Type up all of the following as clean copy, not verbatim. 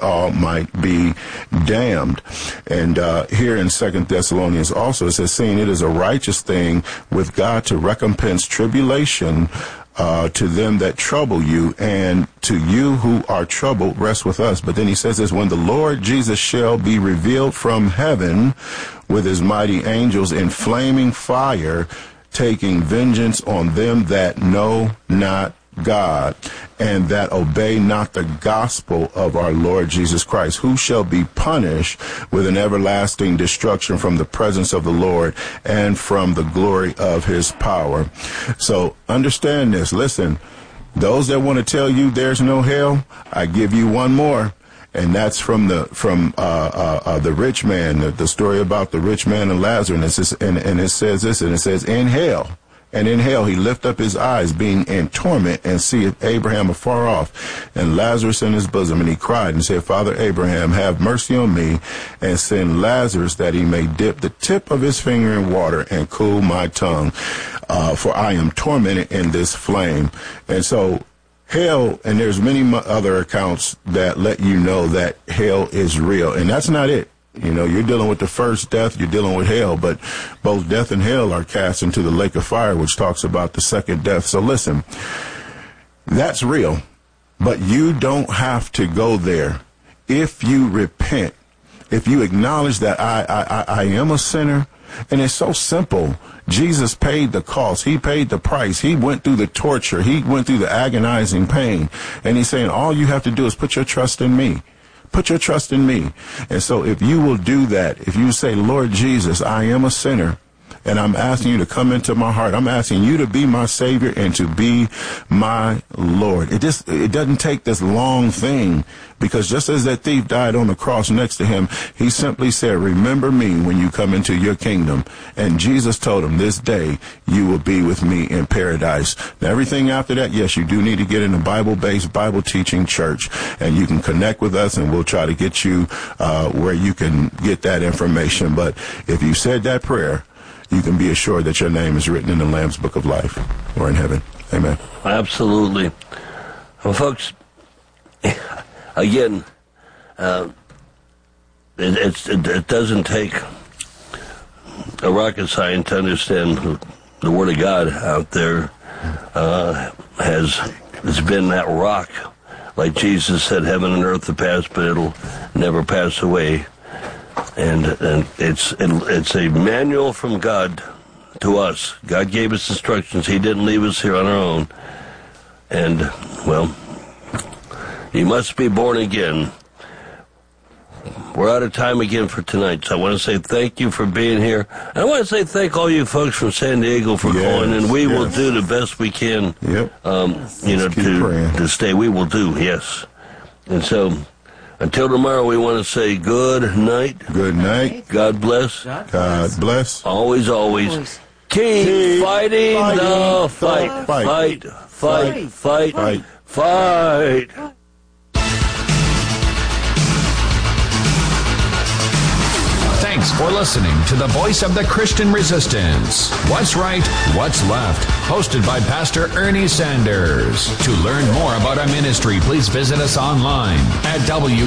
all might be damned. And here in 2 Thessalonians also, it says, seeing it is a righteous thing with God to recompense tribulation to them that trouble you, and to you who are troubled, rest with us. But then he says this, when the Lord Jesus shall be revealed from heaven with his mighty angels in flaming fire, taking vengeance on them that know not God, and that obey not the gospel of our Lord Jesus Christ, who shall be punished with an everlasting destruction from the presence of the Lord and from the glory of his power. So understand this. Listen, those that want to tell you there's no hell, I give you one more. And that's from the rich man, the story about the rich man and Lazarus. And it says this, and it says, in hell. And in hell he lift up his eyes, being in torment, and seeth Abraham afar off, and Lazarus in his bosom. And he cried and said, Father Abraham, have mercy on me, and send Lazarus that he may dip the tip of his finger in water and cool my tongue, for I am tormented in this flame. And so hell, and there's many other accounts that let you know that hell is real. And that's not it. You know, you're dealing with the first death, you're dealing with hell, but both death and hell are cast into the lake of fire, which talks about the second death. So listen, that's real, but you don't have to go there. If you repent, if you acknowledge that I am a sinner, and it's so simple. Jesus paid the cost. He paid the price. He went through the torture. He went through the agonizing pain. And he's saying, all you have to do is put your trust in me. Put your trust in me. And so if you will do that, if you say, Lord Jesus, I am a sinner, and I'm asking you to come into my heart. I'm asking you to be my Savior and to be my Lord. It doesn't take this long thing, because just as that thief died on the cross next to him, he simply said, remember me when you come into your kingdom. And Jesus told him, this day you will be with me in paradise. Now, everything after that, yes, you do need to get in a Bible-based, Bible-teaching church, and you can connect with us, and we'll try to get you where you can get that information. But if you said that prayer, you can be assured that your name is written in the Lamb's Book of Life or in heaven. Amen. Absolutely. Well, folks, again, it doesn't take a rocket science to understand the Word of God out there has been that rock. Like Jesus said, heaven and earth will pass, but it'll never pass away. And it's a manual from God to us. God gave us instructions. He didn't leave us here on our own. And, well, you must be born again. We're out of time again for tonight, so I want to say thank you for being here. And I want to say thank all you folks from San Diego for calling, and we will do the best we can, to stay. We will do, yes. And so, until tomorrow, we want to say good night. Good night. God bless. God bless. Always, always. Keep fighting the fight. Fight, fight, fight, fight. Thanks for listening to the Voice of the Christian Resistance. What's Right, What's Left? Hosted by Pastor Ernie Sanders. To learn more about our ministry, please visit us online at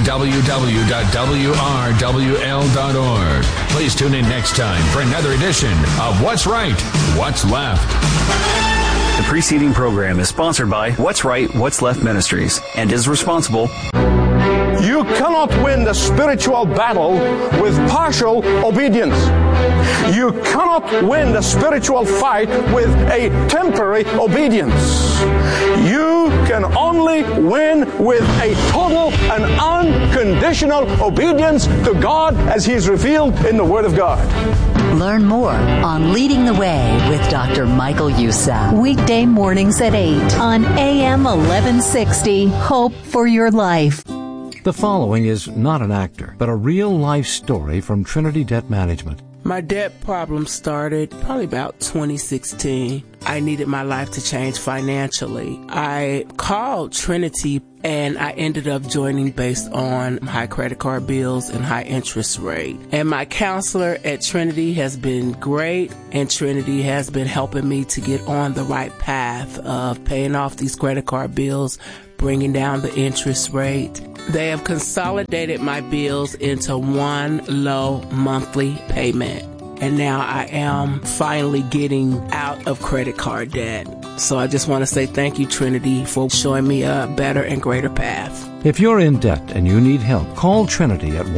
www.wrwl.org. Please tune in next time for another edition of What's Right, What's Left. The preceding program is sponsored by What's Right, What's Left Ministries and is responsible. You cannot win the spiritual battle with partial obedience. You cannot win the spiritual fight with a temporary obedience. You can only win with a total and unconditional obedience to God as He is revealed in the Word of God. Learn more on Leading the Way with Dr. Michael Youssef. Weekday mornings at 8 on AM 1160. Hope for your life. The following is not an actor, but a real-life story from Trinity Debt Management. My debt problem started probably about 2016. I needed my life to change financially. I called Trinity and I ended up joining based on high credit card bills and high interest rate. And my counselor at Trinity has been great, and Trinity has been helping me to get on the right path of paying off these credit card bills, bringing down the interest rate. They have consolidated my bills into one low monthly payment. And now I am finally getting out of credit card debt. So I just want to say thank you, Trinity, for showing me a better and greater path. If you're in debt and you need help, call Trinity at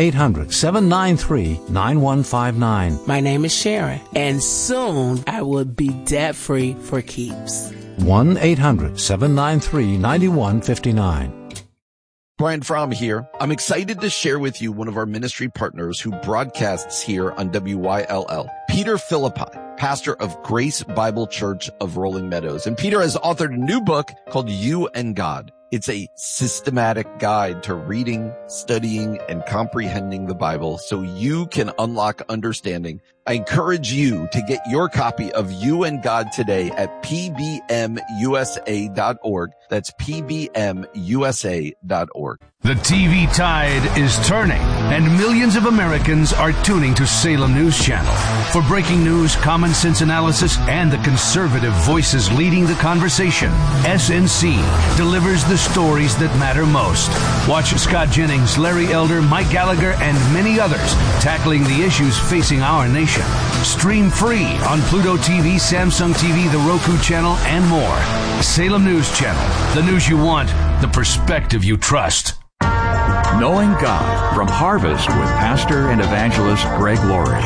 1-800-793-9159. My name is Sharon, and soon I will be debt-free for keeps. 1-800-793-9159. Brian Fromm here. I'm excited to share with you one of our ministry partners who broadcasts here on WYLL, Peter Philippi, pastor of Grace Bible Church of Rolling Meadows. And Peter has authored a new book called You and God. It's a systematic guide to reading, studying, and comprehending the Bible so you can unlock understanding. I encourage you to get your copy of You and God today at pbmusa.org. That's pbmusa.org. The TV tide is turning, and millions of Americans are tuning to Salem News Channel. For breaking news, common sense analysis, and the conservative voices leading the conversation, SNC delivers the stories that matter most. Watch Scott Jennings, Larry Elder, Mike Gallagher, and many others tackling the issues facing our nation. Stream free on Pluto TV, Samsung TV, the Roku channel, and more. Salem News Channel. The news you want, the perspective you trust. Knowing God from Harvest with Pastor and Evangelist Greg Laurie.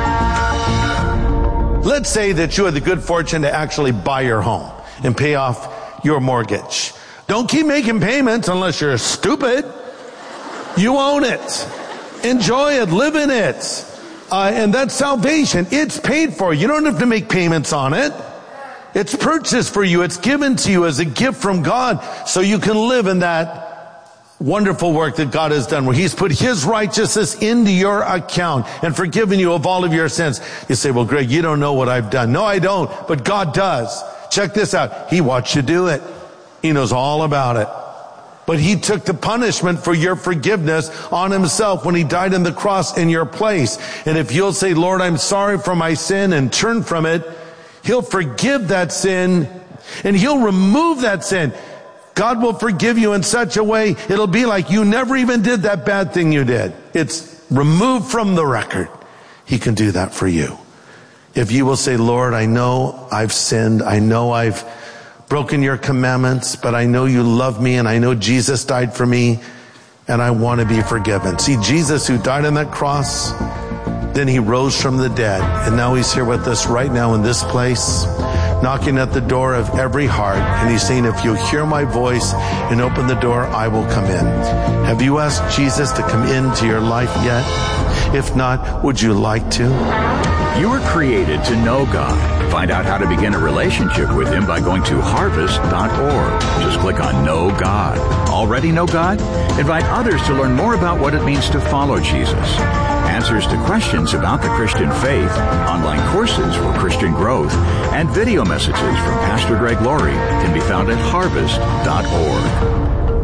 Let's say that you had the good fortune to actually buy your home and pay off your mortgage. Don't keep making payments unless you're stupid. You own it. Enjoy it. Live in it. And that's salvation. It's paid for. You don't have to make payments on it. It's purchased for you. It's given to you as a gift from God so you can live in that wonderful work that God has done, where He's put His righteousness into your account and forgiven you of all of your sins. You say, well, Greg, you don't know what I've done. No, I don't, but God does. Check this out. He watched you do it. He knows all about it. But He took the punishment for your forgiveness on Himself when He died on the cross in your place. And if you'll say, Lord, I'm sorry for my sin, and turn from it, He'll forgive that sin and He'll remove that sin. God will forgive you in such a way, it'll be like you never even did that bad thing you did. It's removed from the record. He can do that for you. If you will say, Lord, I know I've sinned. I know I've broken your commandments, but I know you love me, and I know Jesus died for me, and I want to be forgiven. See, Jesus, who died on that cross, then He rose from the dead, and now He's here with us right now in this place, knocking at the door of every heart, and He's saying, if you hear my voice and open the door, I will come in. Have you asked Jesus to come into your life yet? If not, would you like to? You were created to know God. Find out how to begin a relationship with Him by going to harvest.org. Just click on Know God. Already know God? Invite others to learn more about what it means to follow Jesus. Answers to questions about the Christian faith, online courses for Christian growth, and video messages from Pastor Greg Laurie can be found at harvest.org.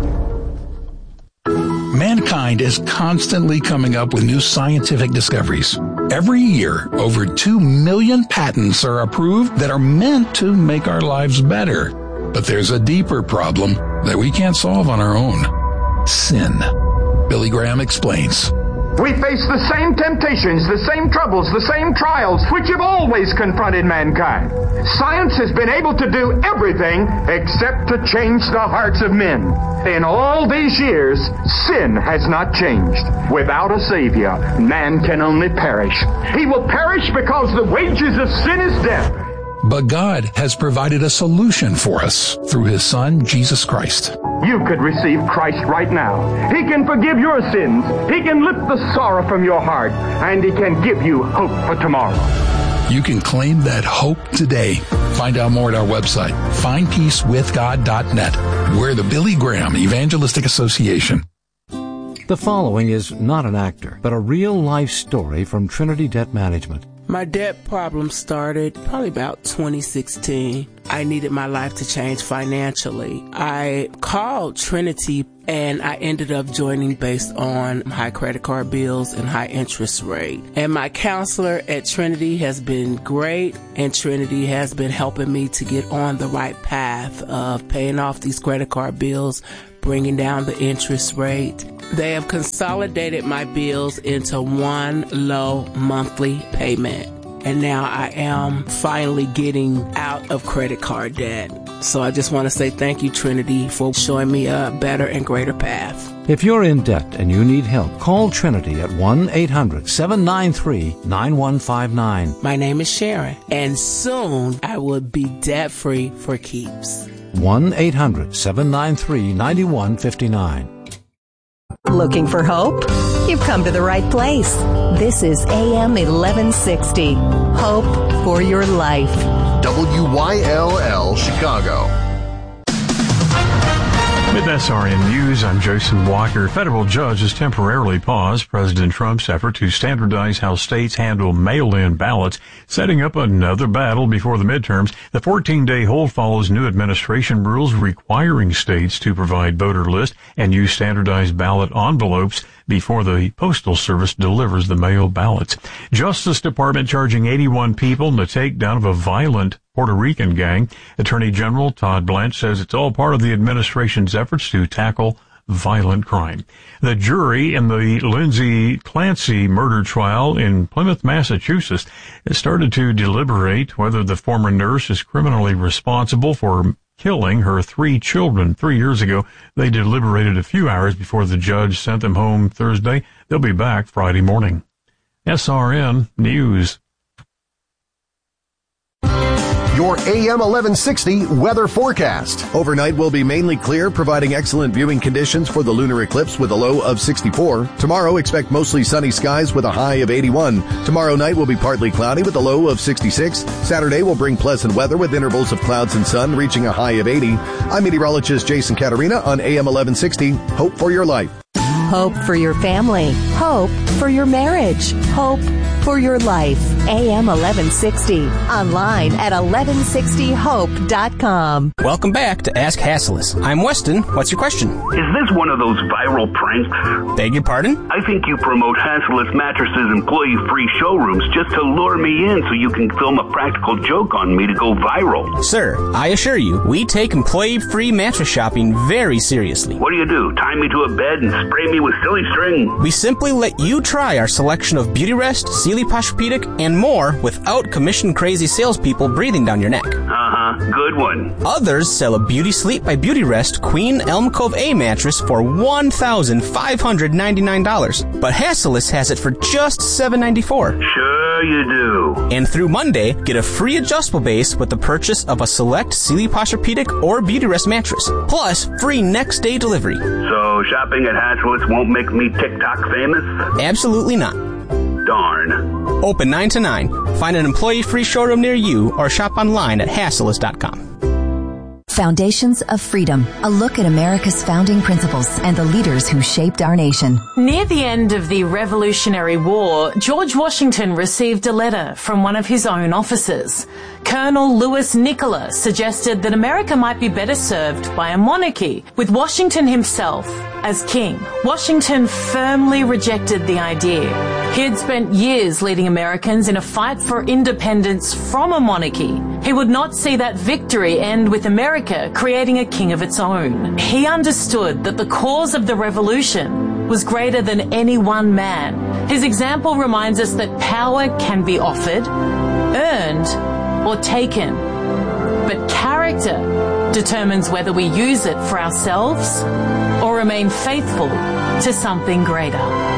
Mankind is constantly coming up with new scientific discoveries. Every year, over 2 million patents are approved that are meant to make our lives better. But there's a deeper problem that we can't solve on our own. Sin. Billy Graham explains. We face the same temptations, the same troubles, the same trials, which have always confronted mankind. Science has been able to do everything except to change the hearts of men. In all these years, sin has not changed. Without a Savior, man can only perish. He will perish because the wages of sin is death. But God has provided a solution for us through His Son, Jesus Christ. You could receive Christ right now. He can forgive your sins. He can lift the sorrow from your heart. And He can give you hope for tomorrow. You can claim that hope today. Find out more at our website, findpeacewithgod.net. We're the Billy Graham Evangelistic Association. The following is not an actor, but a real-life story from Trinity Debt Management. My debt problem started probably about 2016. I needed my life to change financially. I called Trinity and I ended up joining based on high credit card bills and high interest rate. And my counselor at Trinity has been great, and Trinity has been helping me to get on the right path of paying off these credit card bills, bringing down the interest rate. They have consolidated my bills into one low monthly payment. And now I am finally getting out of credit card debt. So I just want to say thank you, Trinity, for showing me a better and greater path. If you're in debt and you need help, call Trinity at 1-800-793-9159. My name is Sharon, and soon I will be debt-free for keeps. 1-800-793-9159. Looking for hope? You've come to the right place. This is AM 1160. Hope for your life. WYLL Chicago. With SRN News, I'm Jason Walker. Federal judge has temporarily paused President Trump's effort to standardize how states handle mail-in ballots, setting up another battle before the midterms. The 14-day hold follows new administration rules requiring states to provide voter lists and use standardized ballot envelopes before the Postal Service delivers the mail ballots. Justice Department charging 81 people in the takedown of a violent Puerto Rican gang. Attorney General Todd Blanche says it's all part of the administration's efforts to tackle violent crime. The jury in the Lindsay Clancy murder trial in Plymouth, Massachusetts, has started to deliberate whether the former nurse is criminally responsible for killing her 3 children 3 years ago. They deliberated a few hours before the judge sent them home Thursday. They'll be back Friday morning. SRN News. Your AM 1160 weather forecast. Overnight will be mainly clear, providing excellent viewing conditions for the lunar eclipse with a low of 64. Tomorrow, expect mostly sunny skies with a high of 81. Tomorrow night will be partly cloudy with a low of 66. Saturday will bring pleasant weather with intervals of clouds and sun reaching a high of 80. I'm meteorologist Jason Caterina on AM 1160. Hope for your life. Hope for your family. Hope for your marriage. Hope for your life. AM 1160. Online at 1160hope.com. Welcome back to Ask Hassles. I'm Weston. What's your question? Is this one of those viral pranks? Beg your pardon? I think you promote Hassles Mattresses employee-free showrooms just to lure me in so you can film a practical joke on me to go viral. Sir, I assure you, we take employee-free mattress shopping very seriously. What do? Tie me to a bed and spray me with silly string? We simply let you try our selection of Beautyrest, Sealy Posturepedic, and more without commission-crazy salespeople breathing down your neck. Good one. Others sell a Beauty Sleep by Beautyrest Queen Elm Cove A mattress for $1,599. But Hassles has it for just $794. Sure you do. And through Monday, get a free adjustable base with the purchase of a select Sealy Posturepedic or Beautyrest mattress, plus free next-day delivery. So shopping at Hassles won't make me TikTok famous? Absolutely not. Darn. Open 9 to 9. Find an employee-free showroom near you or shop online at hassles.com. Foundations of Freedom, a look at America's founding principles and the leaders who shaped our nation. Near the end of the Revolutionary War, George Washington received a letter from one of his own officers. Colonel Louis Nicola suggested that America might be better served by a monarchy, with Washington himself as king. Washington firmly rejected the idea. He had spent years leading Americans in a fight for independence from a monarchy. He would not see that victory end with America creating a king of its own. He understood that the cause of the revolution was greater than any one man. His example reminds us that power can be offered, earned, or taken. But character determines whether we use it for ourselves or remain faithful to something greater.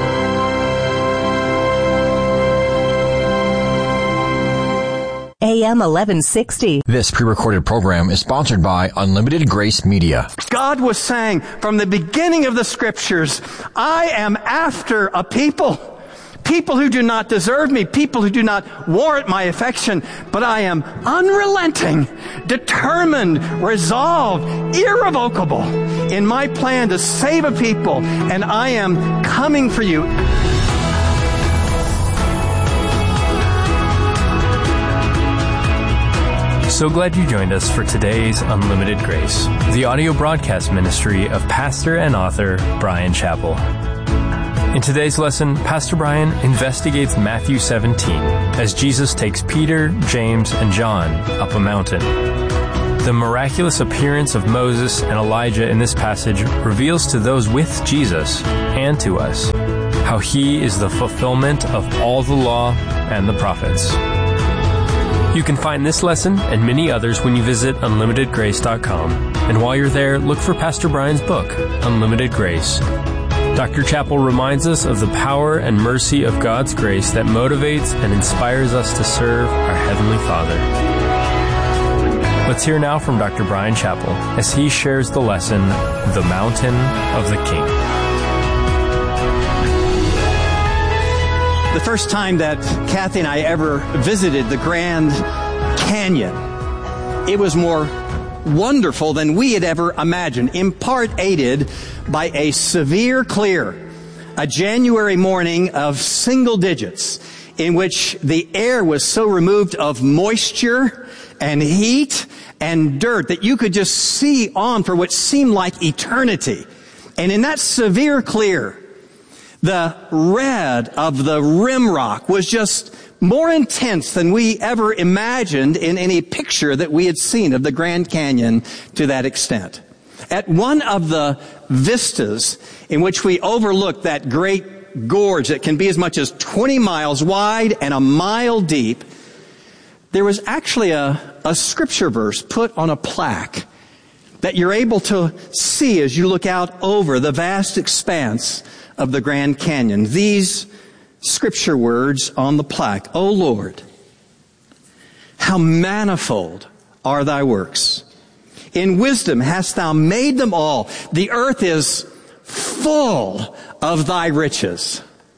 AM 1160. This pre-recorded program is sponsored by Unlimited Grace Media. God was saying from the beginning of the scriptures, I am after a people who do not deserve me, people who do not warrant my affection, but I am unrelenting, determined, resolved, irrevocable in my plan to save a people, and I am coming for you. So glad you joined us for today's Unlimited Grace, the audio broadcast ministry of pastor and author Bryan Chapell. In today's lesson, Pastor Bryan investigates Matthew 17 as Jesus takes Peter, James, and John up a mountain. The miraculous appearance of Moses and Elijah in this passage reveals to those with Jesus and to us how he is the fulfillment of all the law and the prophets. You can find this lesson and many others when you visit unlimitedgrace.com. And while you're there, look for Pastor Bryan's book, Unlimited Grace. Dr. Chapell reminds us of the power and mercy of God's grace that motivates and inspires us to serve our Heavenly Father. Let's hear now from Dr. Bryan Chapell as he shares the lesson, The Mountain of the King. The first time that Kathy and I ever visited the Grand Canyon, it was more wonderful than we had ever imagined, in part aided by a severe clear, a January morning of single digits, in which the air was so removed of moisture and heat and dirt that you could just see on for what seemed like eternity. And in that severe clear, the red of the rim rock was just more intense than we ever imagined in any picture that we had seen of the Grand Canyon to that extent. At one of the vistas in which we overlooked that great gorge that can be as much as 20 miles wide and a mile deep, there was actually a scripture verse put on a plaque that you're able to see as you look out over the vast expanse of the Grand Canyon. These scripture words on the plaque: O Lord, how manifold are thy works. In wisdom hast thou made them all. The earth is full of thy riches.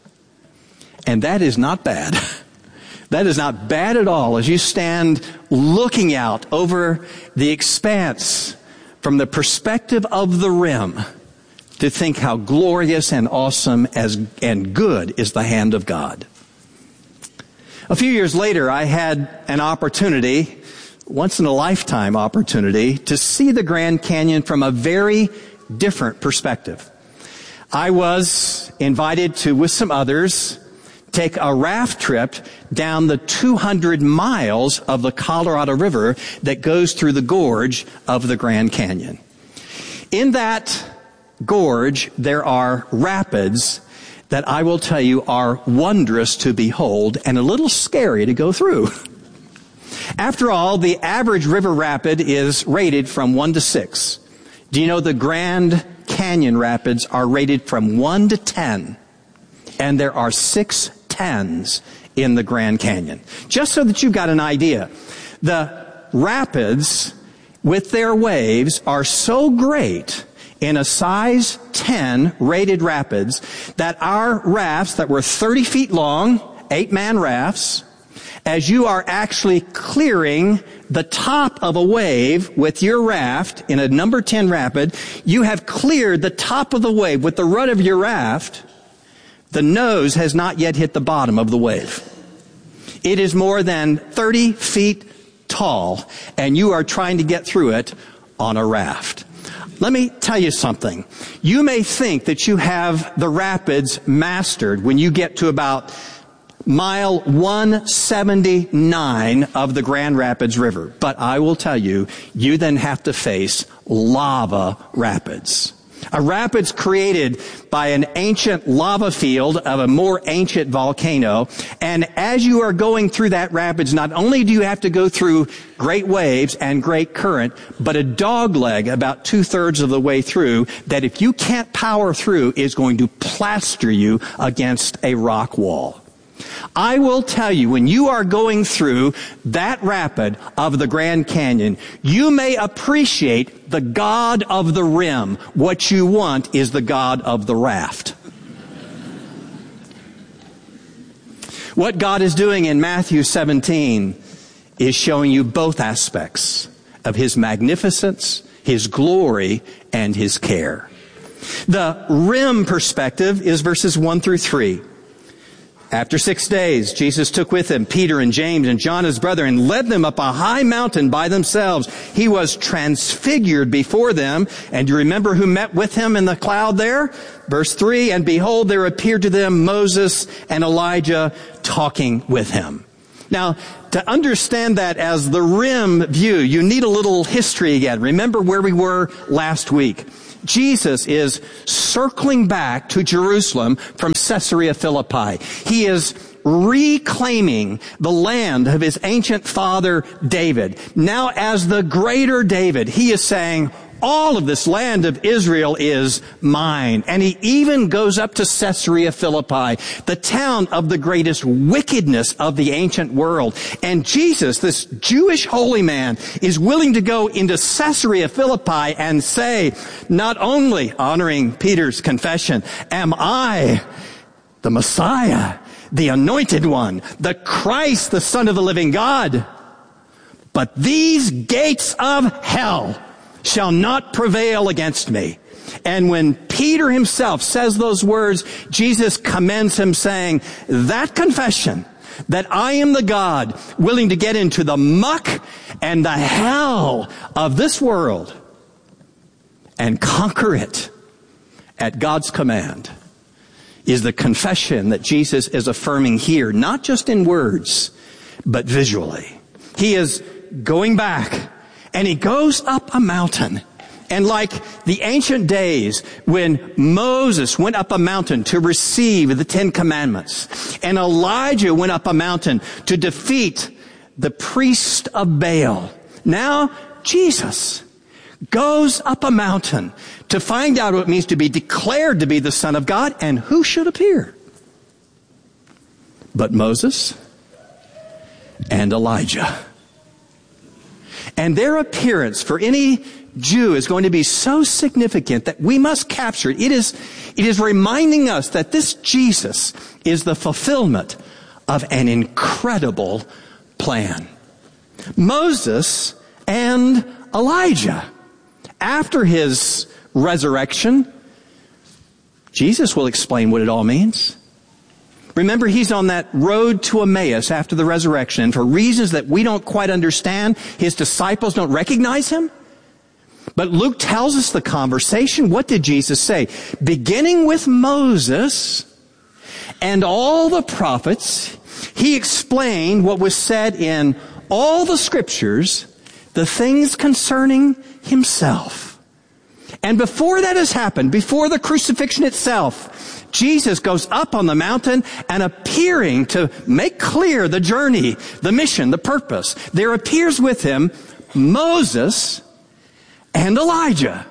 And that is not bad. That is not bad at all as you stand looking out over the expanse from the perspective of the rim, to think how glorious and awesome and good is the hand of God. A few years later, I had an opportunity, once in a lifetime opportunity, to see the Grand Canyon from a very different perspective. I was invited to, with some others, take a raft trip down the 200 miles of the Colorado River that goes through the gorge of the Grand Canyon. In that gorge, there are rapids that I will tell you are wondrous to behold and a little scary to go through. After all, the average river rapid is rated from 1 to 6. Do you know the Grand Canyon rapids are rated from 1 to 10? And there are 6 10s in the Grand Canyon. Just so that you've got an idea, the rapids with their waves are so great in a size 10 rated rapids that our rafts that were 30 feet long, 8-man rafts, as you are actually clearing the top of a wave with your raft in a number 10 rapid, you have cleared the top of the wave with the rudder of your raft. The nose has not yet hit the bottom of the wave. It is more than 30 feet tall, and you are trying to get through it on a raft. Let me tell you something. You may think that you have the rapids mastered when you get to about mile 179 of the Grand Rapids River. But I will tell you, you then have to face lava rapids. A rapids created by an ancient lava field of a more ancient volcano. And as you are going through that rapids, not only do you have to go through great waves and great current, but a dog leg about 2/3 of the way through that if you can't power through is going to plaster you against a rock wall. I will tell you, when you are going through that rapid of the Grand Canyon, you may appreciate the God of the rim. What you want is the God of the raft. What God is doing in Matthew 17 is showing you both aspects of His magnificence, His glory, and His care. The rim perspective is verses 1 through 3. After 6 days, Jesus took with him Peter and James and John his brother and led them up a high mountain by themselves. He was transfigured before them. And you remember who met with him in the cloud there? Verse 3, and behold, there appeared to them Moses and Elijah talking with him. Now, to understand that as the rim view, you need a little history again. Remember where we were last week. Jesus is circling back to Jerusalem from Caesarea Philippi. He is reclaiming the land of his ancient father David. Now as the greater David, he is saying, all of this land of Israel is mine. And he even goes up to Caesarea Philippi, the town of the greatest wickedness of the ancient world. And Jesus, this Jewish holy man, is willing to go into Caesarea Philippi and say, not only honoring Peter's confession, am I the Messiah, the anointed one, the Christ, the Son of the living God, but these gates of hell shall not prevail against me. And when Peter himself says those words, Jesus commends him saying, that confession that I am the God willing to get into the muck and the hell of this world and conquer it at God's command is the confession that Jesus is affirming here, not just in words, but visually. He is going back. And he goes up a mountain. And like the ancient days when Moses went up a mountain to receive the 10 Commandments, and Elijah went up a mountain to defeat the priest of Baal, now Jesus goes up a mountain to find out what it means to be declared to be the Son of God. And who should appear but Moses and Elijah? And their appearance for any Jew is going to be so significant that we must capture it. It is reminding us that this Jesus is the fulfillment of an incredible plan. Moses and Elijah. After his resurrection, Jesus will explain what it all means. Remember, he's on that road to Emmaus after the resurrection. And for reasons that we don't quite understand, his disciples don't recognize him. But Luke tells us the conversation. What did Jesus say? Beginning with Moses and all the prophets, he explained what was said in all the scriptures, the things concerning himself. And before that has happened, before the crucifixion itself, Jesus goes up on the mountain and appearing to make clear the journey, the mission, the purpose. There appears with him Moses and Elijah.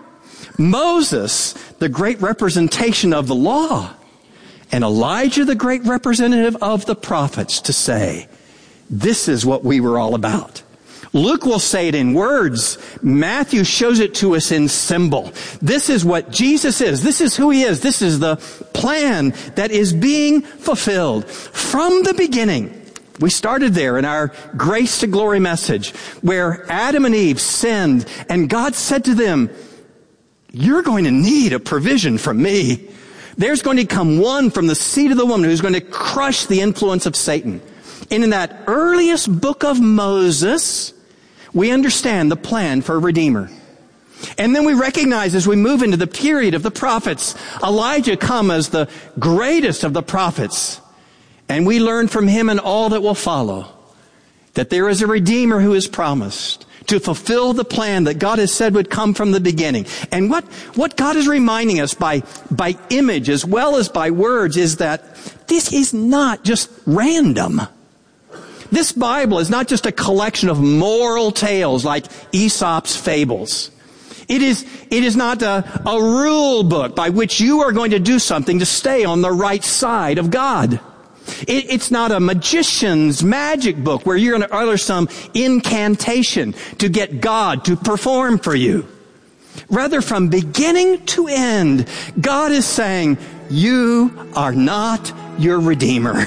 Moses, the great representation of the law, and Elijah, the great representative of the prophets, to say, this is what we were all about. Luke will say it in words. Matthew shows it to us in symbol. This is what Jesus is. This is who he is. This is the plan that is being fulfilled. From the beginning, we started there in our Grace to Glory message, where Adam and Eve sinned, and God said to them, you're going to need a provision from me. There's going to come one from the seed of the woman who's going to crush the influence of Satan. And in that earliest book of Moses, we understand the plan for a Redeemer. And then we recognize as we move into the period of the prophets, Elijah comes as the greatest of the prophets. And we learn from him and all that will follow that there is a Redeemer who is promised to fulfill the plan that God has said would come from the beginning. And what God is reminding us by image as well as by words is that this is not just random. This Bible is not just a collection of moral tales like Aesop's fables. It is not a rule book by which you are going to do something to stay on the right side of God. It's not a magician's magic book where you're going to utter some incantation to get God to perform for you. Rather, from beginning to end, God is saying, you are not your Redeemer.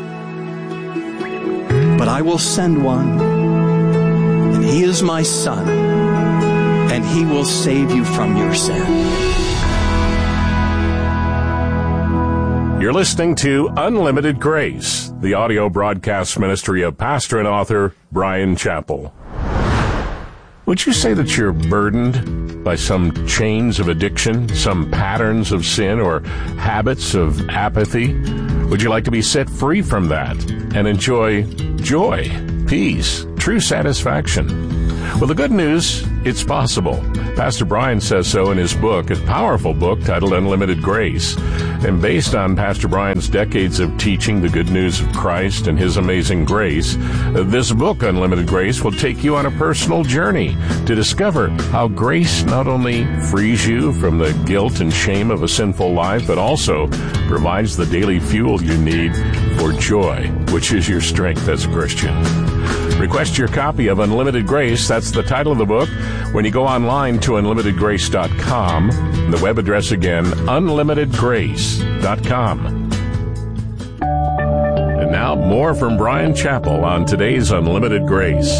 But I will send one, and he is my son, and he will save you from your sin. You're listening to Unlimited Grace, the audio broadcast ministry of pastor and author Bryan Chapell. Would you say that you're burdened by some chains of addiction, some patterns of sin, or habits of apathy? Would you like to be set free from that and enjoy joy, peace, true satisfaction? Well, the good news, it's possible. Pastor Bryan says so in his book, a powerful book titled Unlimited Grace. And based on Pastor Bryan's decades of teaching the good news of Christ and His amazing grace, this book, Unlimited Grace, will take you on a personal journey to discover how grace not only frees you from the guilt and shame of a sinful life, but also provides the daily fuel you need for joy, which is your strength as a Christian. Request your copy of Unlimited Grace. That's the title of the book when you go online to unlimitedgrace.com. The web address again, unlimitedgrace.com. And now more from Bryan Chapell on today's Unlimited Grace.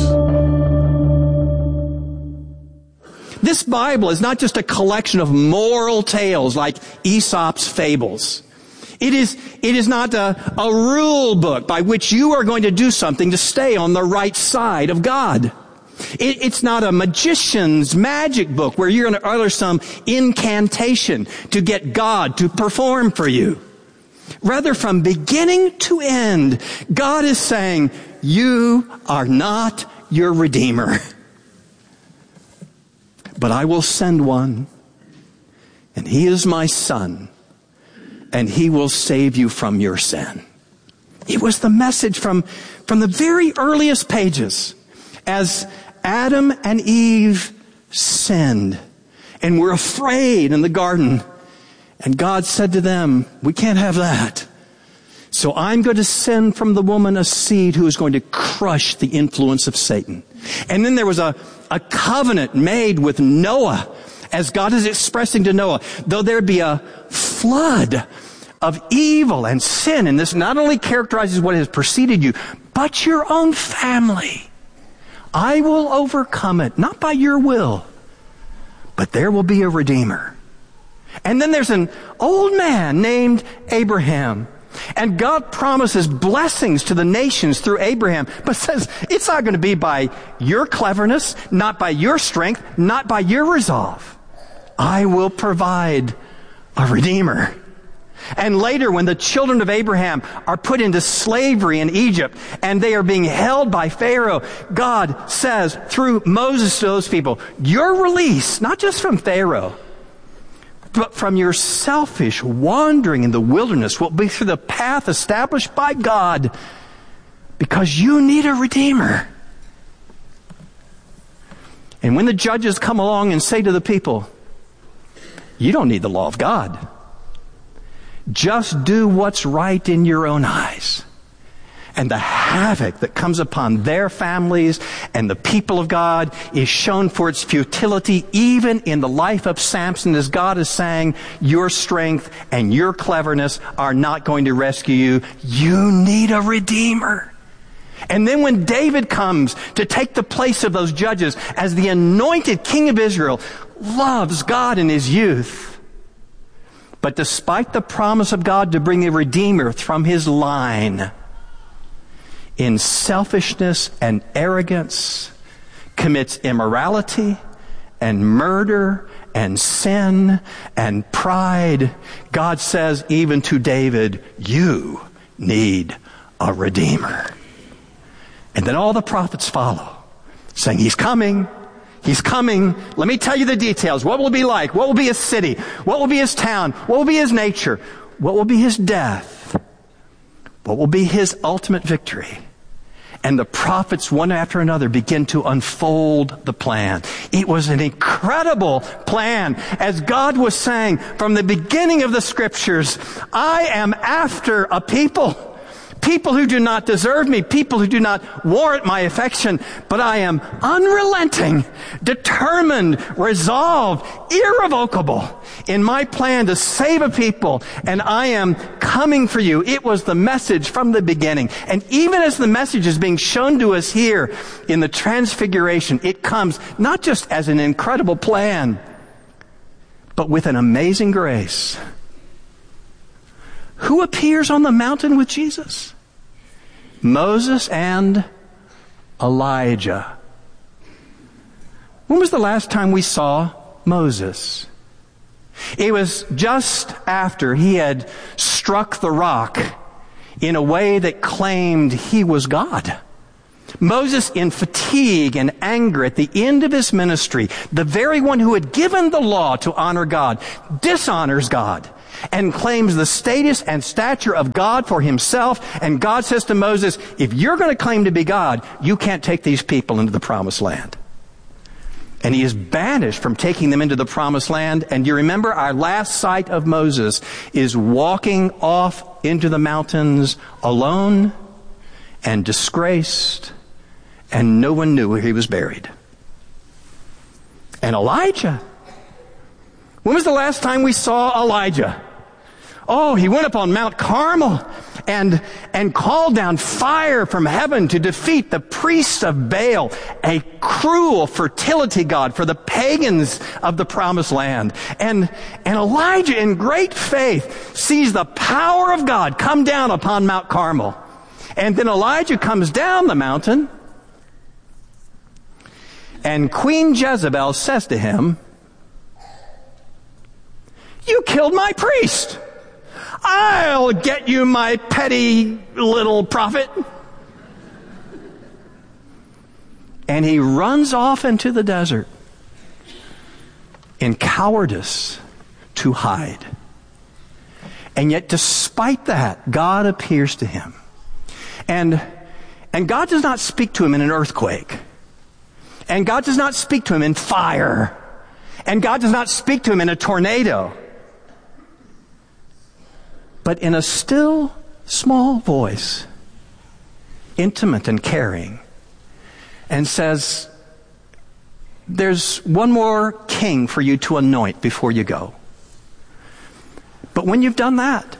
This Bible is not just a collection of moral tales like Aesop's fables. It is not a rule book by which you are going to do something to stay on the right side of God. It's not a magician's magic book where you're going to utter some incantation to get God to perform for you. Rather, from beginning to end, God is saying, you are not your Redeemer. But I will send one, and He is my Son, and He will save you from your sin. It was the message from the very earliest pages as Adam and Eve sinned and were afraid in the garden. And God said to them, we can't have that. So I'm going to send from the woman a seed who is going to crush the influence of Satan. And then there was a covenant made with Noah, as God is expressing to Noah, though there be a flood of evil and sin, and this not only characterizes what has preceded you, but your own family. I will overcome it, not by your will, but there will be a Redeemer. And then there's an old man named Abraham. And God promises blessings to the nations through Abraham, but says it's not going to be by your cleverness, not by your strength, not by your resolve. I will provide a Redeemer. And later, when the children of Abraham are put into slavery in Egypt and they are being held by Pharaoh, God says through Moses to those people, your release, not just from Pharaoh, but from your selfish wandering in the wilderness, will be through the path established by God, because you need a Redeemer. And when the judges come along and say to the people, you don't need the law of God. Just do what's right in your own eyes. And the havoc that comes upon their families and the people of God is shown for its futility even in the life of Samson, as God is saying, your strength and your cleverness are not going to rescue you. You need a Redeemer. And then when David comes to take the place of those judges as the anointed king of Israel, loves God in his youth. But despite the promise of God to bring a Redeemer from his line, in selfishness and arrogance, commits immorality and murder and sin and pride, God says even to David, you need a Redeemer. And then all the prophets follow, saying, He's coming. He's coming. Let me tell you the details. What will it be like? What will be his city? What will be his town? What will be his nature? What will be his death? What will be his ultimate victory? And the prophets, one after another, begin to unfold the plan. It was an incredible plan. As God was saying from the beginning of the Scriptures, I am after a people who do not deserve me, people who do not warrant my affection, but I am unrelenting, determined, resolved, irrevocable in my plan to save a people, and I am coming for you. It was the message from the beginning. And even as the message is being shown to us here in the Transfiguration, it comes not just as an incredible plan, but with an amazing grace. Who appears on the mountain with Jesus? Moses and Elijah. When was the last time we saw Moses? It was just after he had struck the rock in a way that claimed he was God. Moses, in fatigue and anger at the end of his ministry, the very one who had given the law to honor God, dishonors God and claims the status and stature of God for himself. And God says to Moses, if you're going to claim to be God, you can't take these people into the promised land. And he is banished from taking them into the promised land. And you remember our last sight of Moses is walking off into the mountains alone and disgraced, and no one knew where he was buried. And Elijah. When was the last time we saw Elijah? Oh, he went up on Mount Carmel and called down fire from heaven to defeat the priests of Baal, a cruel fertility god for the pagans of the promised land. And Elijah, in great faith, sees the power of God come down upon Mount Carmel. And then Elijah comes down the mountain, and Queen Jezebel says to him, "You killed my priest. I'll get you, my petty little prophet." And he runs off into the desert in cowardice to hide. And yet, despite that, God appears to him. And God does not speak to him in an earthquake. And God does not speak to him in fire. And God does not speak to him in a tornado. But in a still, small voice, intimate and caring, and says, "There's one more king for you to anoint before you go. But when you've done that,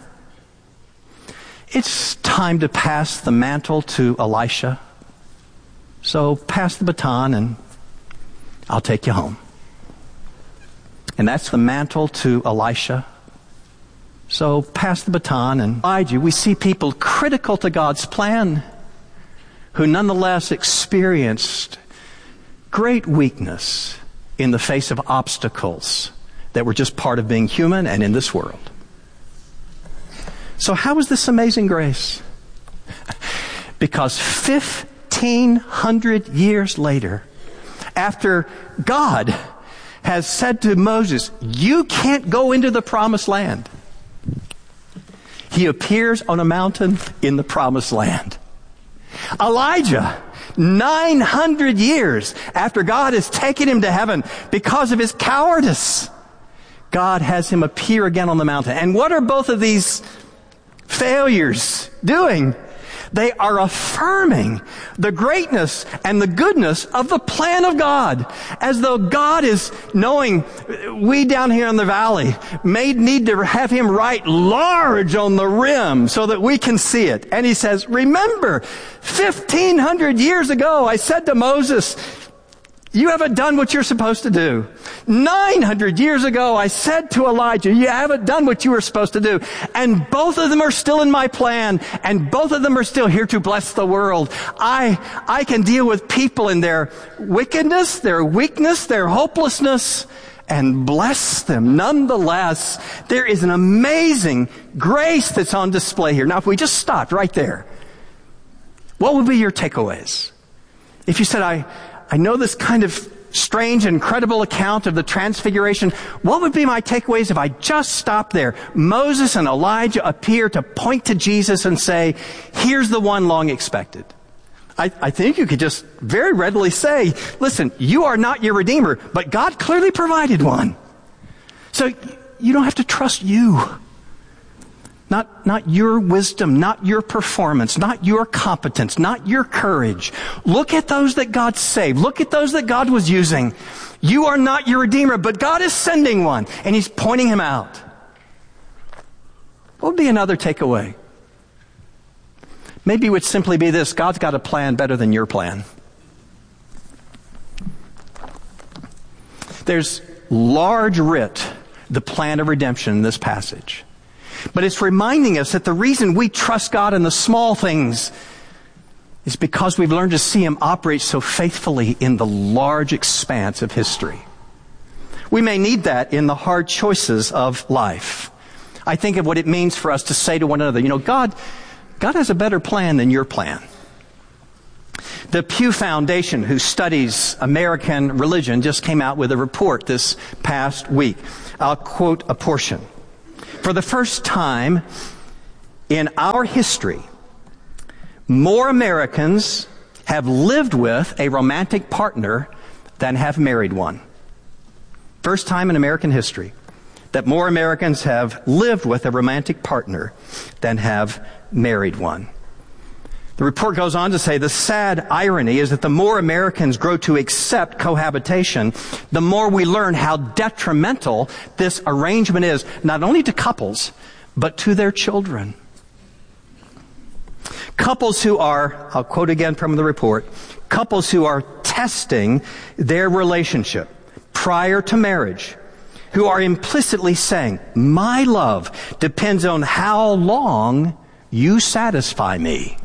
it's time to pass the mantle to Elisha. So pass the baton and I'll take you home." And that's the mantle to Elisha. So pass the baton and Elijah. We see people critical to God's plan who nonetheless experienced great weakness in the face of obstacles that were just part of being human and in this world. So how is this amazing grace? Because 1,500 years later, after God has said to Moses, "You can't go into the promised land," he appears on a mountain in the promised land. Elijah, 900 years after God has taken him to heaven because of his cowardice, God has him appear again on the mountain. And what are both of these failures doing? They are affirming the greatness and the goodness of the plan of God. As though God is knowing we down here in the valley may need to have him write large on the rim so that we can see it. And he says, "Remember, 1,500 years ago I said to Moses, you haven't done what you're supposed to do. 900 years ago, I said to Elijah, you haven't done what you were supposed to do. And both of them are still in my plan, and both of them are still here to bless the world. I can deal with people in their wickedness, their weakness, their hopelessness, and bless them. Nonetheless, there is an amazing grace that's on display here." Now, if we just stopped right there, what would be your takeaways? If you said, I know this kind of strange, incredible account of the Transfiguration. What would be my takeaways if I just stopped there? Moses and Elijah appear to point to Jesus and say, "Here's the one long expected." I think you could just very readily say, "Listen, you are not your Redeemer, but God clearly provided one. So you don't have to trust you. Not your wisdom, not your performance, not your competence, not your courage. Look at those that God saved. Look at those that God was using. You are not your Redeemer, but God is sending one, and He's pointing him out." What would be another takeaway? Maybe it would simply be this: God's got a plan better than your plan. There's large writ, the plan of redemption in this passage. But it's reminding us that the reason we trust God in the small things is because we've learned to see Him operate so faithfully in the large expanse of history. We may need that in the hard choices of life. I think of what it means for us to say to one another, God has a better plan than your plan. The Pew Foundation, who studies American religion, just came out with a report this past week. I'll quote a portion. For the first time in our history, more Americans have lived with a romantic partner than have married one. First time in American history that more Americans have lived with a romantic partner than have married one. The report goes on to say the sad irony is that the more Americans grow to accept cohabitation, the more we learn how detrimental this arrangement is, not only to couples, but to their children. Couples who are, I'll quote again from the report, couples who are testing their relationship prior to marriage, who are implicitly saying, my love depends on how long you satisfy me,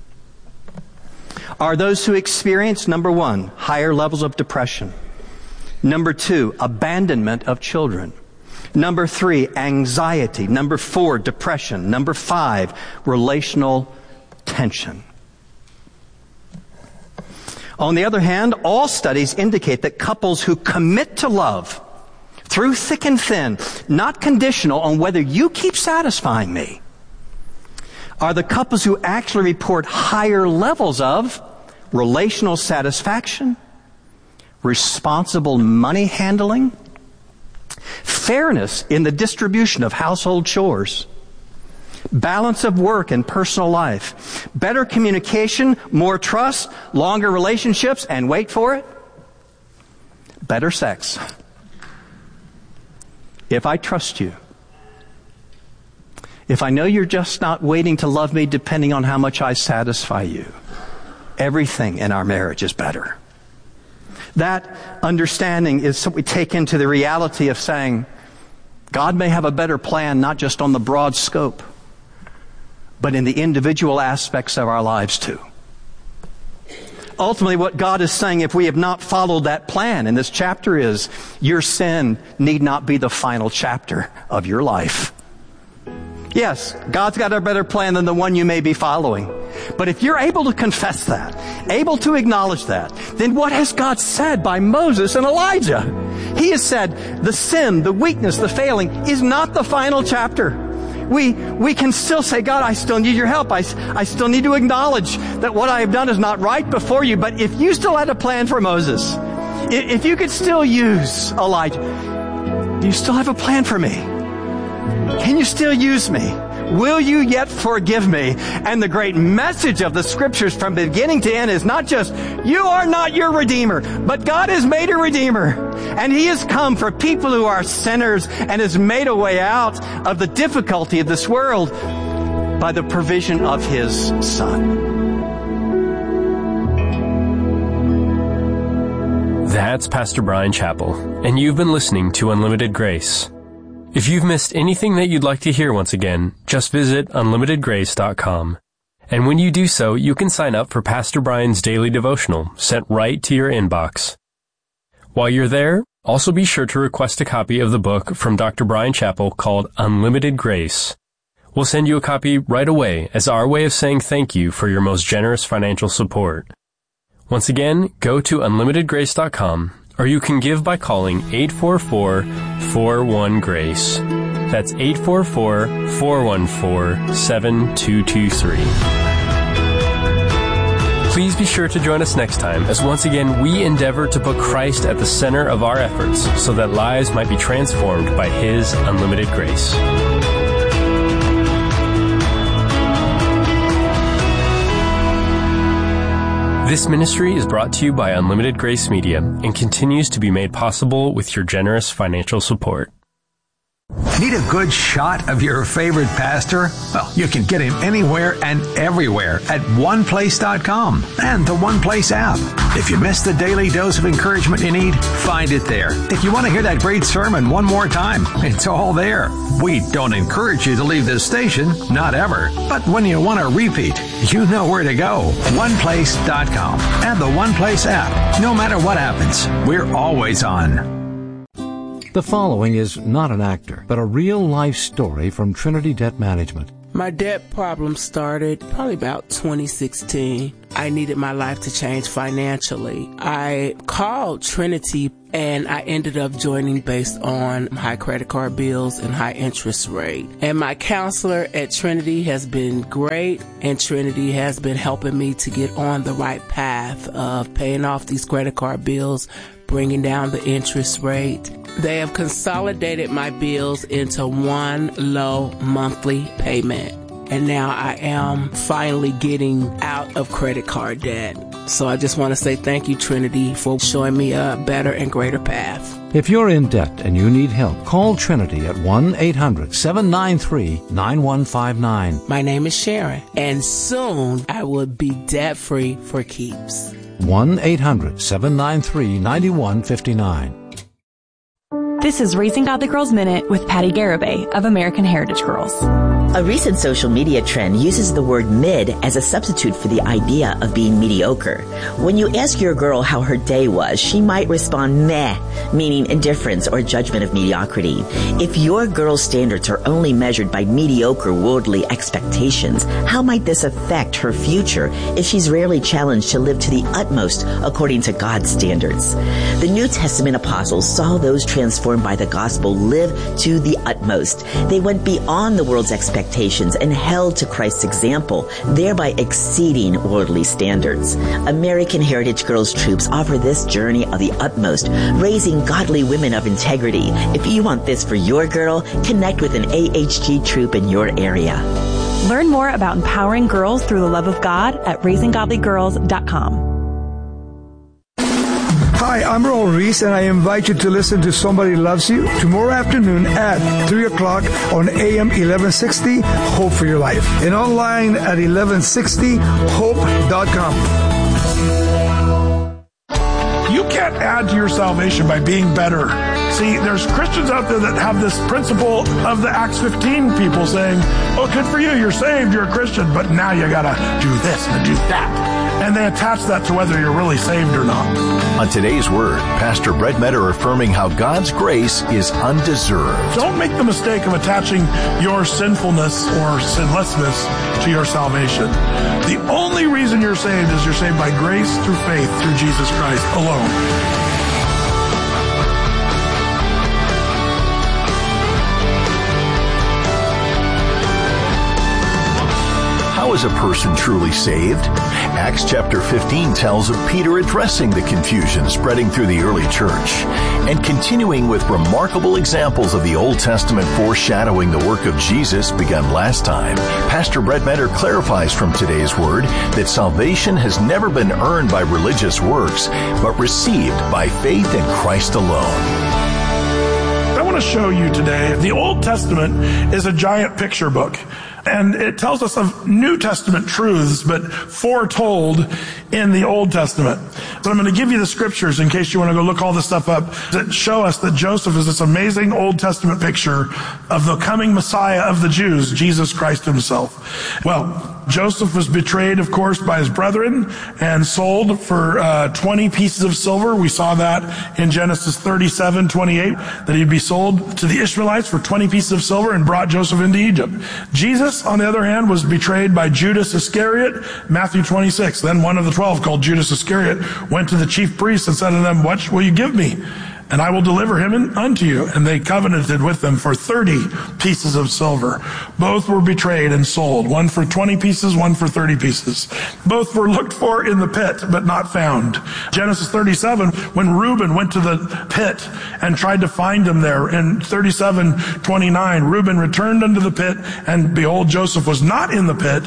are those who experience, number one, higher levels of depression. Number two, abandonment of children. Number three, anxiety. Number four, depression. Number five, relational tension. On the other hand, all studies indicate that couples who commit to love through thick and thin, not conditional on whether you keep satisfying me, are the couples who actually report higher levels of relational satisfaction, responsible money handling, fairness in the distribution of household chores, balance of work and personal life, better communication, more trust, longer relationships, and wait for it, better sex. If I trust you, if I know you're just not waiting to love me depending on how much I satisfy you, everything in our marriage is better. That understanding is what we take into the reality of saying, God may have a better plan, not just on the broad scope, but in the individual aspects of our lives too. Ultimately, what God is saying, if we have not followed that plan in this chapter, is your sin need not be the final chapter of your life. Yes, God's got a better plan than the one you may be following. But if you're able to confess that, able to acknowledge that, then what has God said by Moses and Elijah? He has said the sin, the weakness, the failing is not the final chapter. We can still say, God, I still need your help. I still need to acknowledge that what I have done is not right before you. But if you still had a plan for Moses, if you could still use Elijah, do you still have a plan for me? Can you still use me? Will you yet forgive me? And the great message of the Scriptures from beginning to end is not just, you are not your Redeemer, but God has made a Redeemer. And He has come for people who are sinners and has made a way out of the difficulty of this world by the provision of His Son. That's Pastor Bryan Chapell, and you've been listening to Unlimited Grace. If you've missed anything that you'd like to hear once again, just visit unlimitedgrace.com. And when you do so, you can sign up for Pastor Bryan's daily devotional sent right to your inbox. While you're there, also be sure to request a copy of the book from Dr. Bryan Chapell called Unlimited Grace. We'll send you a copy right away as our way of saying thank you for your most generous financial support. Once again, go to unlimitedgrace.com, or you can give by calling 844-41-GRACE. That's 844-414-7223. Please be sure to join us next time as once again we endeavor to put Christ at the center of our efforts so that lives might be transformed by His unlimited grace. This ministry is brought to you by Unlimited Grace Media and continues to be made possible with your generous financial support. Need a good shot of your favorite pastor? Well, you can get him anywhere and everywhere at oneplace.com and the One Place app. If you missed the daily dose of encouragement you need, find it there. If you want to hear that great sermon one more time, it's all there. We don't encourage you to leave this station, not ever. But when you want to repeat, you know where to go. oneplace.com and the One Place app. No matter what happens, we're always on. The following is not an actor, but a real-life story from Trinity Debt Management. My debt problem started probably about 2016. I needed my life to change financially. I called Trinity and I ended up joining based on high credit card bills and high interest rate. And my counselor at Trinity has been great, and Trinity has been helping me to get on the right path of paying off these credit card bills, bringing down the interest rate. They have consolidated my bills into one low monthly payment. And now I am finally getting out of credit card debt. So I just want to say thank you, Trinity, for showing me a better and greater path. If you're in debt and you need help, call Trinity at 1-800-793-9159. My name is Sharon, and soon I will be debt-free for keeps. 1-800-793-9159. This is Raising Godly Girls Minute with Patty Garibay of American Heritage Girls. A recent social media trend uses the word mid as a substitute for the idea of being mediocre. When you ask your girl how her day was, she might respond meh, meaning indifference or judgment of mediocrity. If your girl's standards are only measured by mediocre worldly expectations, how might this affect her future if she's rarely challenged to live to the utmost according to God's standards? The New Testament apostles saw those transformed by the gospel live to the utmost. They went beyond the world's expectations and held to Christ's example, thereby exceeding worldly standards. American Heritage Girls Troops offer this journey of the utmost, raising godly women of integrity. If you want this for your girl, connect with an AHG troop in your area. Learn more about empowering girls through the love of God at raisinggodlygirls.com. Hi, I'm Earl Reese, and I invite you to listen to Somebody Loves You tomorrow afternoon at 3 o'clock on AM 1160, Hope for Your Life, and online at 1160hope.com. You can't add to your salvation by being better. See, there's Christians out there that have this principle of the Acts 15 people saying, oh, good for you, you're saved, you're a Christian, but now you gotta do this and do that. And they attach that to whether you're really saved or not. On today's Word, Pastor Brett Metter affirming how God's grace is undeserved. Don't make the mistake of attaching your sinfulness or sinlessness to your salvation. The only reason you're saved is you're saved by grace through faith through Jesus Christ alone. How is a person truly saved? Acts chapter 15 tells of Peter addressing the confusion spreading through the early church and continuing with remarkable examples of the Old Testament foreshadowing the work of Jesus begun last time. Pastor Brett Metter clarifies from today's Word that salvation has never been earned by religious works, but received by faith in Christ alone. I want to show you today, the Old Testament is a giant picture book. And it tells us of New Testament truths, but foretold in the Old Testament. So I'm going to give you the scriptures in case you want to go look all this stuff up that show us that Joseph is this amazing Old Testament picture of the coming Messiah of the Jews, Jesus Christ himself. Well, Joseph was betrayed, of course, by his brethren and sold for 20 pieces of silver. We saw that in Genesis 37:28, that he'd be sold to the Ishmaelites for 20 pieces of silver and brought Joseph into Egypt. Jesus, on the other hand, was betrayed by Judas Iscariot, Matthew 26. Then one of the 12, called Judas Iscariot, went to the chief priests and said to them, what will you give me? And I will deliver him unto you. And they covenanted with them for 30 pieces of silver. Both were betrayed and sold. One for 20 pieces, one for 30 pieces. Both were looked for in the pit, but not found. Genesis 37, when Reuben went to the pit and tried to find him there, in 37:29, Reuben returned unto the pit, and behold, Joseph was not in the pit.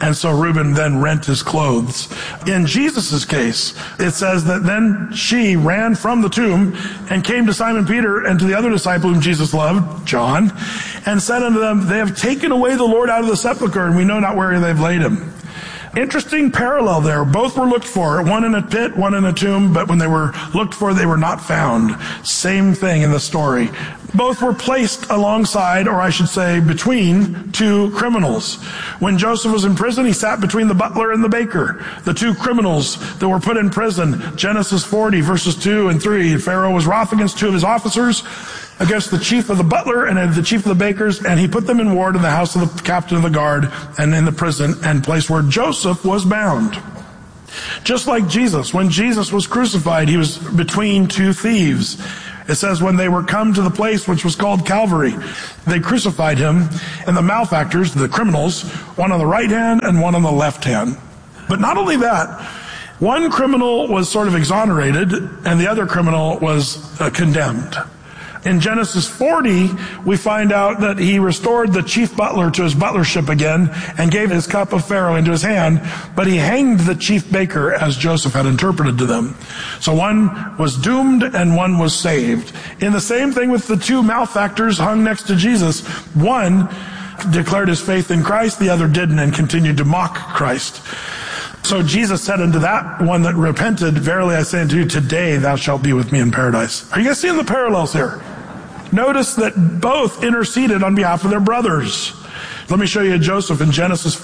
And so Reuben then rent his clothes. In Jesus' case, it says that then she ran from the tomb and came to Simon Peter and to the other disciple whom Jesus loved, John, and said unto them, they have taken away the Lord out of the sepulchre, and we know not where they've laid him. Interesting parallel there. Both were looked for, one in a pit, one in a tomb, but when they were looked for, they were not found. Same thing in the story. Both were placed alongside, or I should say, between two criminals. When Joseph was in prison, he sat between the butler and the baker, the two criminals that were put in prison. Genesis 40, verses 2 and 3. Pharaoh was wroth against two of his officers, against the chief of the butler and the chief of the bakers, and he put them in ward in the house of the captain of the guard and in the prison and place where Joseph was bound. Just like Jesus, when Jesus was crucified, he was between two thieves. It says when they were come to the place which was called Calvary, they crucified him, and the malefactors, the criminals, one on the right hand and one on the left hand. But not only that, one criminal was sort of exonerated and the other criminal was condemned. In Genesis 40, we find out that he restored the chief butler to his butlership again and gave his cup of Pharaoh into his hand, but he hanged the chief baker as Joseph had interpreted to them. So one was doomed and one was saved. In the same thing with the two malefactors hung next to Jesus, one declared his faith in Christ, the other didn't and continued to mock Christ. So Jesus said unto that one that repented, verily I say unto you, today thou shalt be with me in paradise. Are you guys seeing the parallels here? Notice that both interceded on behalf of their brothers. Let me show you Joseph in Genesis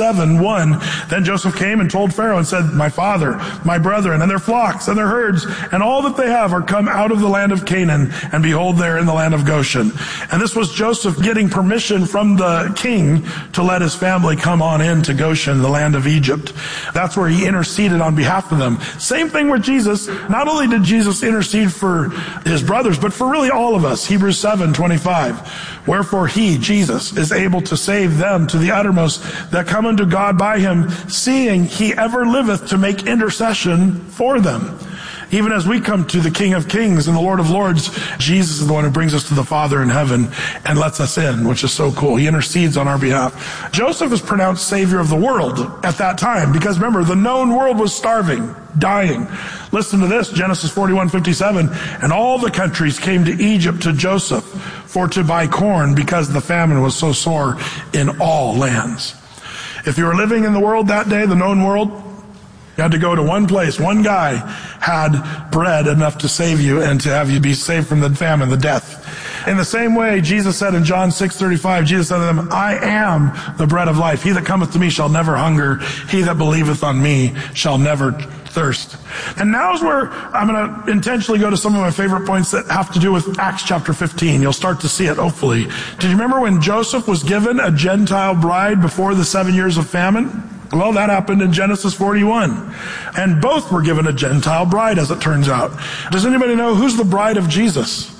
47:1. Then Joseph came and told Pharaoh and said, my father, my brethren, and their flocks and their herds, and all that they have are come out of the land of Canaan, and behold, they are in the land of Goshen. And this was Joseph getting permission from the king to let his family come on into Goshen, the land of Egypt. That's where he interceded on behalf of them. Same thing with Jesus. Not only did Jesus intercede for his brothers, but for really all of us. Hebrews 7:25. Wherefore he, Jesus, is able to save them to the uttermost that come unto God by him, seeing he ever liveth to make intercession for them. Even as we come to the King of Kings and the Lord of Lords, Jesus is the one who brings us to the Father in heaven and lets us in, which is so cool. He intercedes on our behalf. Joseph is pronounced Savior of the world at that time because remember, the known world was starving, dying. Listen to this, Genesis 41:57. And all the countries came to Egypt to Joseph for to buy corn because the famine was so sore in all lands. If you were living in the world that day, the known world, you had to go to one place. One guy had bread enough to save you and to have you be saved from the famine, the death. In the same way, Jesus said in John 6:35, Jesus said to them, I am the bread of life. He that cometh to me shall never hunger. He that believeth on me shall never thirst. And now is where I'm going to intentionally go to some of my favorite points that have to do with Acts chapter 15. You'll start to see it, hopefully. Did you remember when Joseph was given a Gentile bride before the 7 years of famine? Well, that happened in Genesis 41. And both were given a Gentile bride, as it turns out. Does anybody know who's the bride of Jesus?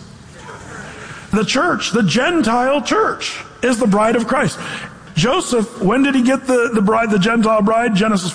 The church, the Gentile church, is the bride of Christ. Joseph, when did he get the bride, the Gentile bride? Genesis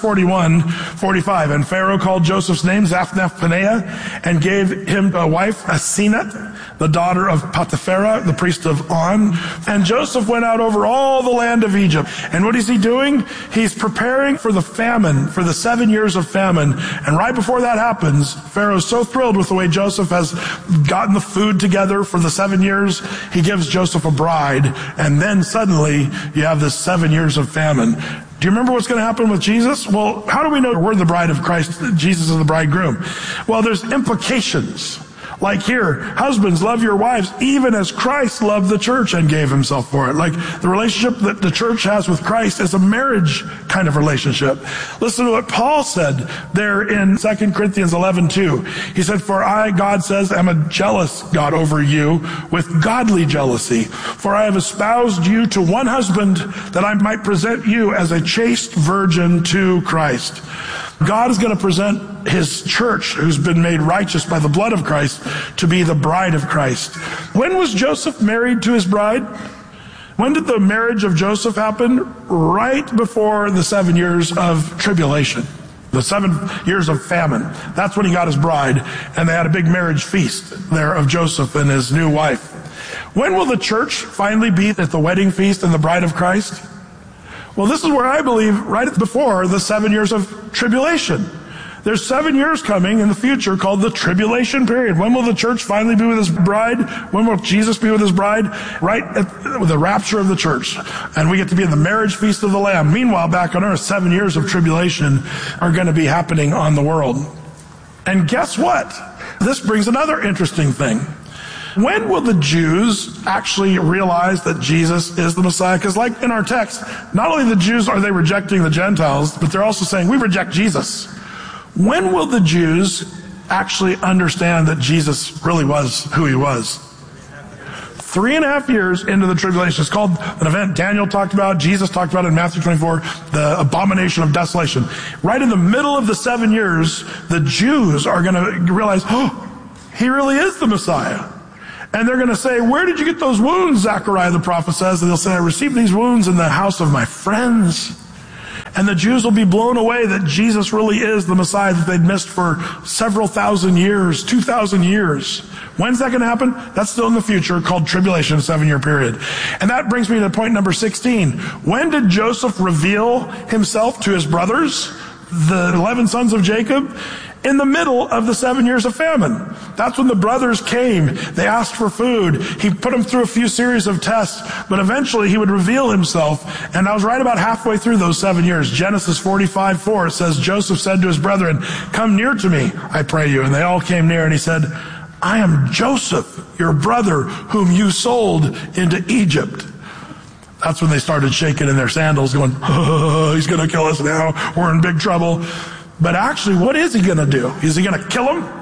41:45. And Pharaoh called Joseph's name Zaphnath-Paneah and gave him a wife, Asenath, the daughter of Potipharah, the priest of On. And Joseph went out over all the land of Egypt. And what is he doing? He's preparing for the famine, for the 7 years of famine. And right before that happens, Pharaoh's so thrilled with the way Joseph has gotten the food together for the 7 years, he gives Joseph a bride. And then suddenly you have this 7 years of famine. Do you remember what's going to happen with Jesus? Well, how do we know we're the bride of Christ? Jesus is the bridegroom. Well, there's implications. Like here, husbands, love your wives, even as Christ loved the church and gave himself for it. Like the relationship that the church has with Christ is a marriage kind of relationship. Listen to what Paul said there in 2 Corinthians 11:2. He said, for I, God says, am a jealous God over you with godly jealousy. For I have espoused you to one husband that I might present you as a chaste virgin to Christ. God is going to present his church, who's been made righteous by the blood of Christ, to be the bride of Christ. When was Joseph married to his bride? When did the marriage of Joseph happen? Right before the 7 years of tribulation. The 7 years of famine. That's when he got his bride, and they had a big marriage feast there of Joseph and his new wife. When will the church finally be at the wedding feast and the bride of Christ? Well, this is where I believe right before the 7 years of tribulation. There's 7 years coming in the future called the tribulation period. When will the church finally be with his bride? When will Jesus be with his bride? Right at the rapture of the church. And we get to be in the marriage feast of the Lamb. Meanwhile, back on earth, 7 years of tribulation are going to be happening on the world. And guess what? This brings another interesting thing. When will the Jews actually realize that Jesus is the Messiah? Because like in our text, not only the Jews are they rejecting the Gentiles, but they're also saying, we reject Jesus. When will the Jews actually understand that Jesus really was who he was? 3.5 years into the tribulation. It's called an event Daniel talked about, Jesus talked about it in Matthew 24, the abomination of desolation. Right in the middle of the 7 years, the Jews are going to realize, oh, he really is the Messiah. And they're going to say, where did you get those wounds, Zechariah the prophet says? And they'll say, I received these wounds in the house of my friends. And the Jews will be blown away that Jesus really is the Messiah that they'd missed for several thousand years, 2,000 years. When's that going to happen? That's still in the future, called tribulation, a 7-year period. And that brings me to point number 16. When did Joseph reveal himself to his brothers, the 11 sons of Jacob? In the middle of the 7 years of famine. That's when the brothers came. They asked for food. He put them through a few series of tests, but eventually he would reveal himself. And I was right about halfway through those 7 years. Genesis 45:4, it says, Joseph said to his brethren, come near to me, I pray you. And they all came near, and he said, I am Joseph, your brother, whom you sold into Egypt. That's when they started shaking in their sandals, going, oh, he's going to kill us now. We're in big trouble. But actually, what is he going to do? Is he going to kill him?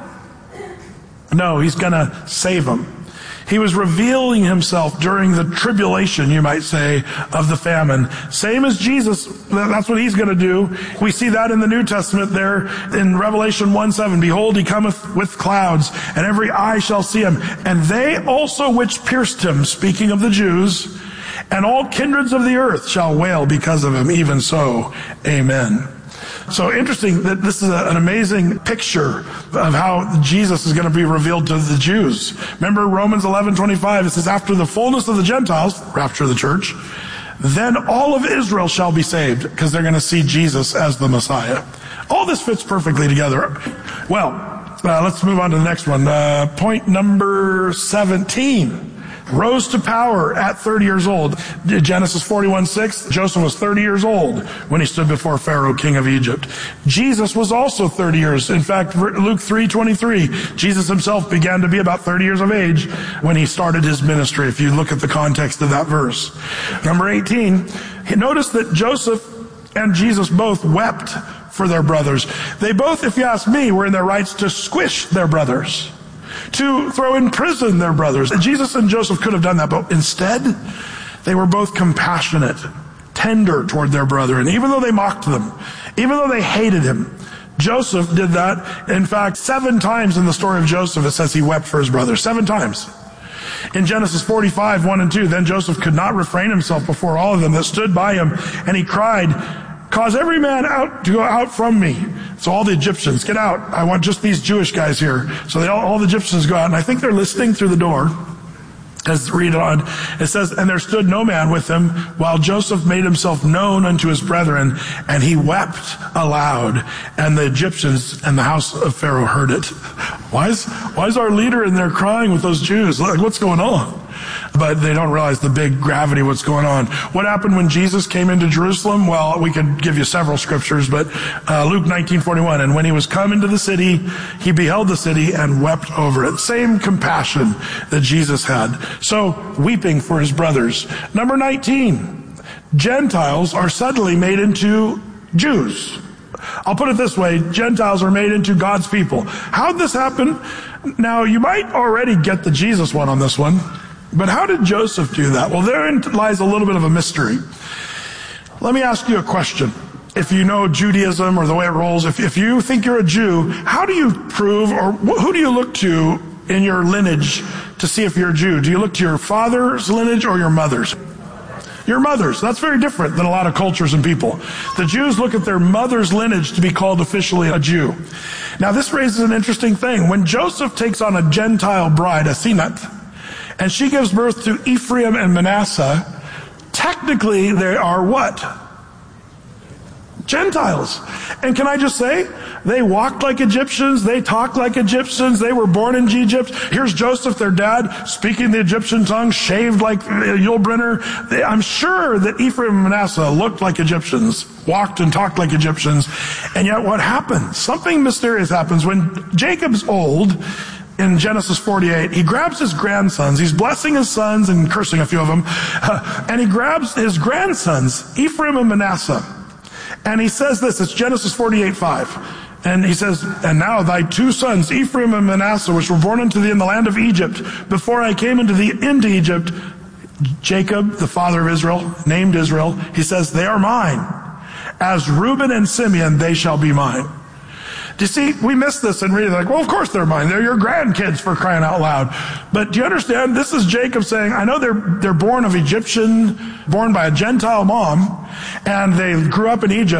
No, he's going to save him. He was revealing himself during the tribulation, you might say, of the famine. Same as Jesus, that's what he's going to do. We see that in the New Testament there in Revelation 1:7. Behold, he cometh with clouds, and every eye shall see him. And they also which pierced him, speaking of the Jews, and all kindreds of the earth shall wail because of him. Even so, amen. So interesting that this is an amazing picture of how Jesus is going to be revealed to the Jews. Remember Romans 11:25, it says, after the fullness of the Gentiles, rapture of the church, then all of Israel shall be saved, because they're going to see Jesus as the Messiah. All this fits perfectly together. Well, let's move on to the next one. Point number 17. Rose to power at 30 years old. Genesis 41:6, Joseph was 30 years old when he stood before Pharaoh, king of Egypt. Jesus was also 30 years. In fact, Luke 3:23, Jesus himself began to be about 30 years of age when he started his ministry, if you look at the context of that verse. Number 18, notice that Joseph and Jesus both wept for their brothers. They both, if you ask me, were in their rights to squish their brothers, to throw in prison their brothers. Jesus and Joseph could have done that, but instead, they were both compassionate, tender toward their brother. And even though they mocked them, even though they hated him, Joseph did that. In fact, 7 times in the story of Joseph, it says he wept for his brother. 7 times. In Genesis 45:1-2, then Joseph could not refrain himself before all of them that stood by him, and he cried, cause every man out to go out from me. So all the Egyptians, get out. I want just these Jewish guys here. So all the Egyptians go out, and I think they're listening through the door. As read on, it says, and there stood no man with him, while Joseph made himself known unto his brethren, and he wept aloud, and the Egyptians and the house of Pharaoh heard it. Why is our leader in there crying with those Jews? Like, what's going on? But they don't realize the big gravity of what's going on. What happened when Jesus came into Jerusalem? Well, we could give you several scriptures, but Luke 19:41, and when he was come into the city, he beheld the city and wept over it. Same compassion that Jesus had. So, weeping for his brothers. Number 19, Gentiles are suddenly made into Jews. I'll put it this way, Gentiles are made into God's people. How'd this happen? Now, you might already get the Jesus one on this one. But how did Joseph do that? Well, therein lies a little bit of a mystery. Let me ask you a question. If you know Judaism or the way it rolls, if you think you're a Jew, how do you prove, or who do you look to in your lineage to see if you're a Jew? Do you look to your father's lineage or your mother's? Your mother's. That's very different than a lot of cultures and people. The Jews look at their mother's lineage to be called officially a Jew. Now, this raises an interesting thing. When Joseph takes on a Gentile bride, Asenath, and she gives birth to Ephraim and Manasseh, technically they are what? Gentiles. And can I just say, they walked like Egyptians, they talked like Egyptians, they were born in Egypt. Here's Joseph, their dad, speaking the Egyptian tongue, shaved like Yul Brynner. I'm sure that Ephraim and Manasseh looked like Egyptians, walked and talked like Egyptians. And yet what happens? Something mysterious happens. When Jacob's old, in Genesis 48, he grabs his grandsons. He's blessing his sons and cursing a few of them. And he grabs his grandsons, Ephraim and Manasseh. And he says this, it's Genesis 48:5. And he says, and now thy two sons, Ephraim and Manasseh, which were born unto thee in the land of Egypt, before I came into Egypt, Jacob, the father of Israel, named Israel, he says, they are mine. As Reuben and Simeon, they shall be mine. Do you see, we miss this and read it like, well, of course they're mine. They're your grandkids, for crying out loud. But do you understand? This is Jacob saying, I know they're born of Egyptian, born by a Gentile mom, and they grew up in Egypt.